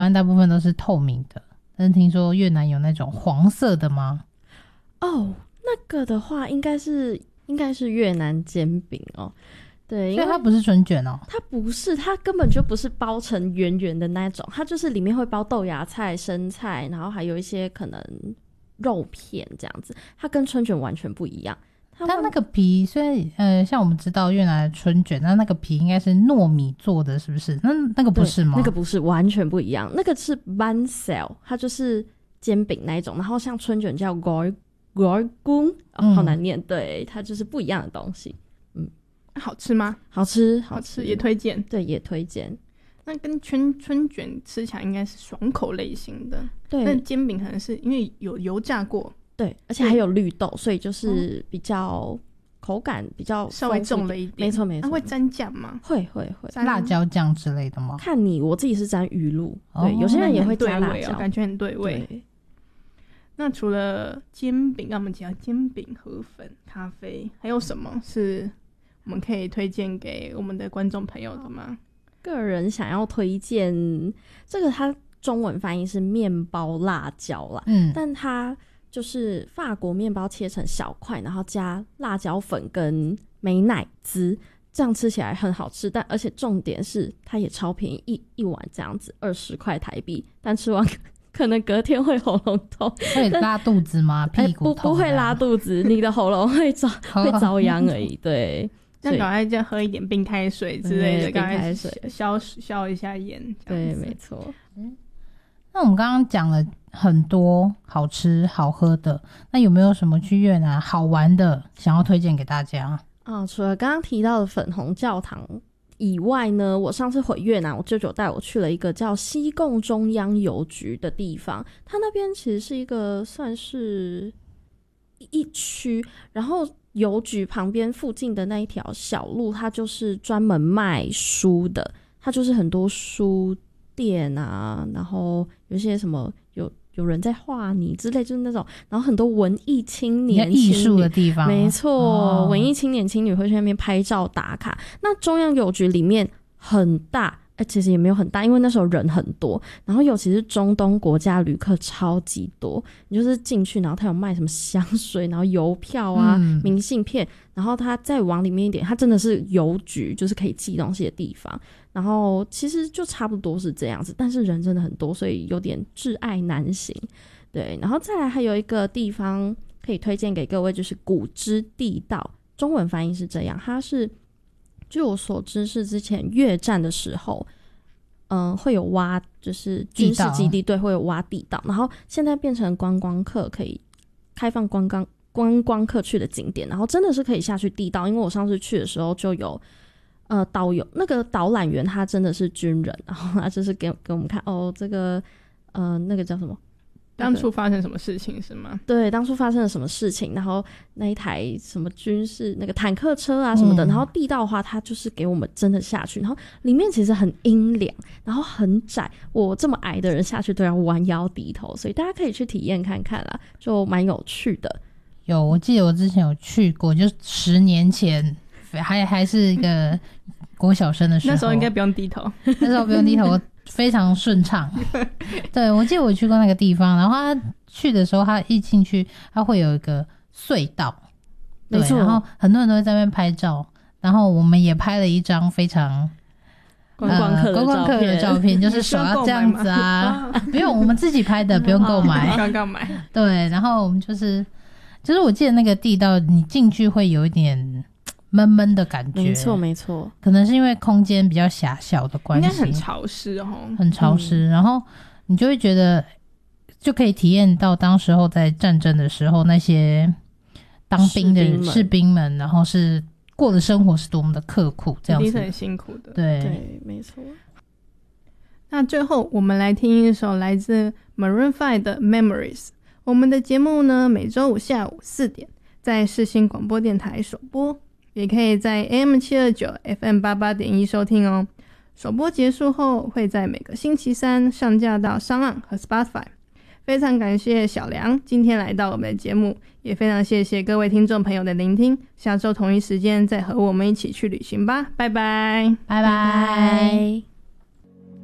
湾大部分都是透明的，但是听说越南有那种黄色的吗？ 哦，那个的话应该是越南煎饼哦。对， 所以它不是春卷哦。 它不是，它根本就不是包成圆圆的那种，它就是里面会包豆芽菜、生菜，然后还有一些可能肉片这样子，它跟春卷完全不一样。它那个皮，虽然像我们知道越南的春卷，那个皮应该是糯米做的，是不是？那个不是吗？ 那个不是，完全不一样。那个是 bánh xèo， 它就是煎饼那一种，然后像春卷叫 gói gung， 好难念。对，它就是不一样的东西。 好吃吗？ 好吃， 也推荐。 对，也推荐。 那跟春卷吃起来应该是爽口类型的， 对。 但煎饼可能是因为有油炸过， 对，而且还有绿豆，所以就是比较口感比较稍微重了一点。 没错没错。 会沾酱吗？ 会辣椒酱之类的吗？ 看我自己是沾鱼露，对，有些人也会加辣椒， 感觉很对味。对。那除了煎饼，那我们讲煎饼、河粉、咖啡，还有什么是我们可以推荐给我们的观众朋友的吗？ 个人想要推荐这个，它中文翻译是面包辣椒啦，但它就是法国面包切成小块，然后加辣椒粉跟美乃滋，这样吃起来很好吃。但而且重点是它也超便宜，一碗这样子20块台币，但吃完可能隔天会喉咙痛。 会拉肚子吗？屁股痛？ 不会拉肚子，你的喉咙会遭殃而已。对。 那赶快就喝一点冰开水之类的，赶快消一下炎。 对，没错。 那我们刚刚讲了很多好吃好喝的，那有没有什么去越南好玩的想要推荐给大家？ 除了刚刚提到的粉红教堂以外呢，我上次回越南，我舅舅带我去了一个叫西贡中央邮局的地方，它那边其实是一个算是一区，然后邮局旁边附近的那一条小路，它就是专门卖书的，它就是很多书店啊，然后有些什么有人在画你之类，就是那种，然后很多文艺青年艺术的地方， 没错，文艺青年青女会去那边拍照打卡。那中央邮局里面很大。其实也没有很大，因为那时候人很多，然后尤其是中东国家旅客超级多，你就是进去，然后他有卖什么香水，然后邮票啊、明信片，然后他再往里面一点，他真的是邮局，就是可以寄东西的地方，然后其实就差不多是这样子，但是人真的很多，所以有点挚爱难行。对，然后再来还有一个地方可以推荐给各位，就是古之地道，中文翻译是这样，它是据我所知是之前越战的时候会有挖，就是军事基地，对，会有挖地道，然后现在变成观光客可以开放观光客去的景点，然后真的是可以下去地道，因为我上次去的时候就有导游，那个导览员他真的是军人，然后他就是给我们看这个那个叫什么， 当初发生什么事情是吗？ 对，当初发生了什么事情，然后那一台什么军事那个坦克车啊什么的，然后地道的话它就是给我们真的下去，然后里面其实很阴凉，然后很窄，我这么矮的人下去都要弯腰低头，所以大家可以去体验看看啦，就蛮有趣的。 我记得我之前有去过，就10年前还是一个国小生的时候， 那时候应该不用低头， 那时候不用低头非常顺畅。对，我记得我去过那个地方，然后他去的时候，他一进去他会有一个隧道，对， 没错， 然后很多人都会在那边拍照，然后我们也拍了一张非常观光客的照片，就是手要这样子啊，不用，我们自己拍的，不用购买， 刚刚买。 对，然后我们就是我记得那个地道，你进去会有一点闷闷的感觉， 没错没错， 可能是因为空间比较狭小的关系， 应该很潮湿哦， 很潮湿，然后你就会觉得就可以体验到当时候在战争的时候那些当兵的士兵们，然后是过的生活是多么的刻苦，这样子， 一定是很辛苦的， 对，没错。 那最后我们来听一首来自 Maroon 5的 Memories。 我们的节目呢每周五下午4点在世新广播电台首播，也可以在 AM729 FM88.1 收听哦。首播结束后会在每个星期三上架到SoundOn和 Spotify。 非常感谢小梁今天来到我们的节目，也非常谢谢各位听众朋友的聆听，下周同一时间再和我们一起去旅行吧，拜拜拜拜。